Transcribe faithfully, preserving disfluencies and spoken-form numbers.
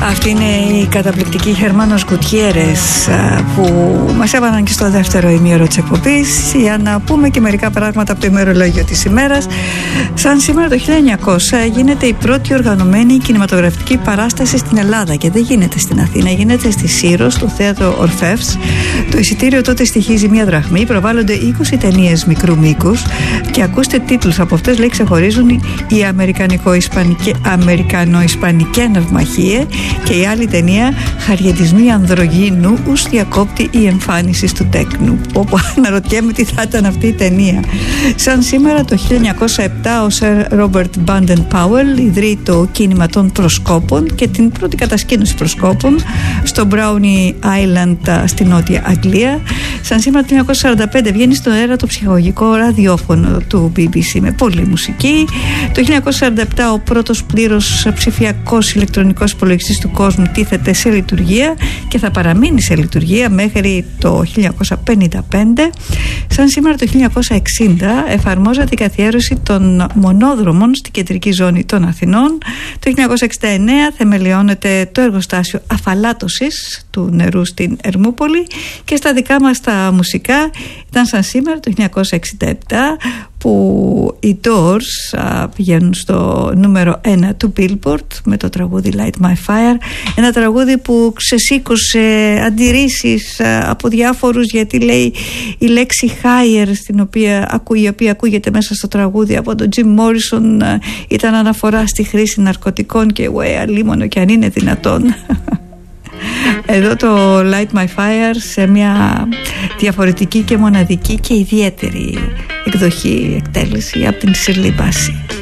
Αυτή είναι η καταπληκτική Χερμάνος Γκουτιέρες που μας έβαλαν και στο δεύτερο ημίωρο της εκπομπής για να πούμε και μερικά πράγματα από το ημερολόγιο της ημέρας. Σαν σήμερα το χίλια εννιακόσια γίνεται η πρώτη οργανωμένη κινηματογραφική παράσταση στην Ελλάδα και δεν γίνεται στην Αθήνα, γίνεται στη Σύρο, στο θέατρο Ορφεύς. Το εισιτήριο τότε στοιχίζει μία δραχμή, προβάλλονται είκοσι ταινίες μικρού μήκους και ακούστε τίτλους από αυτές, λέει, ξεχωρίζουν η Αμερικανο-Ισπανική ναυμαχία και η άλλη ταινία Χαριετισμοί Ανδρογίνου ους διακόπτη η εμφάνιση του τέκνου. Όπου αναρωτιέμαι τι θα ήταν αυτή η ταινία. Σαν σήμερα το χίλια εννιακόσια επτά ο Σερ Ρόμπερτ Μπάντεν Πάουελ ιδρύει το κίνημα των προσκόπων και την πρώτη κατασκήνωση προσκόπων στο Brownie Island στη Νότια Αγγλία. Σαν σήμερα το χίλια εννιακόσια σαράντα πέντε βγαίνει στον αέρα το ψυχαγωγικό ραδιόφωνο του μπι μπι σι με πολλή μουσική. Το χίλια εννιακόσια σαράντα επτά ο πρώτος πλήρως ψηφιακός ηλεκτρονικός υπολογιστής του κόσμου τίθεται σε λειτουργία και θα παραμείνει σε λειτουργία μέχρι το χίλια εννιακόσια πενήντα πέντε. Σαν σήμερα το χίλια εννιακόσια εξήντα εφαρμόζεται η καθιέρωση των μονόδρομων στην κεντρική ζώνη των Αθηνών. Το χίλια εννιακόσια εξήντα εννέα θεμελιώνεται το εργοστάσιο αφαλάτωσης του νερού στην Ερμούπολη και στα δικά μας τα μουσικά ήταν σαν σήμερα το χίλια εννιακόσια εξήντα επτά που οι Doors α, πηγαίνουν στο νούμερο ένα του Billboard με το τραγούδι Light My Fire, ένα τραγούδι που ξεσήκωσε αντιρρήσεις α, από διάφορους, γιατί λέει η λέξη higher στην οποία, η οποία ακούγεται μέσα στο τραγούδι από τον Jim Morrison α, ήταν αναφορά στη χρήση ναρκωτικών και ουε, αλίμονο και αν είναι δυνατόν. Εδώ το Light My Fire σε μια διαφορετική και μοναδική και ιδιαίτερη εκδοχή, εκτέλεση από την Shirley Bassey.